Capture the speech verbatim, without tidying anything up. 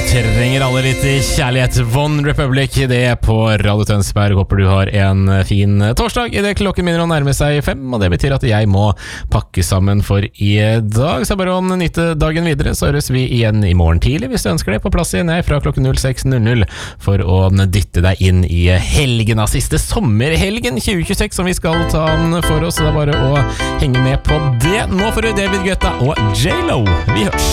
trenger alle litt kjærlighet. One Republic, det er på Radio Tønsberg. Håper du har en fin torsdag i det klokken minner å nærme seg fem, og det betyr at jeg må pakke sammen for i dag. Så bare å nyte dagen videre, så høres vi igjen i morgen tidlig, hvis du ønsker det, på plass igjen jeg fra klokken null seks null null for å dytte deg inn i helgen av siste sommerhelgen tjue tjueseks som vi skal ta den for oss. Så det er bare å henge med på det. Nå får du David Guetta og J Lo. Vi hørs!